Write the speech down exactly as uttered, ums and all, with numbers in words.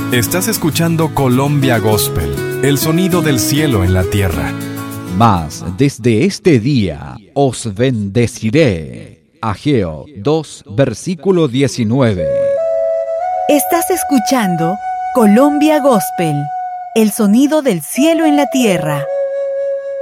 Estás escuchando Colombia Gospel, el sonido del cielo en la tierra. Mas desde este día os bendeciré. Ageo dos, versículo diecinueve. Estás escuchando Colombia Gospel, el sonido del cielo en la tierra.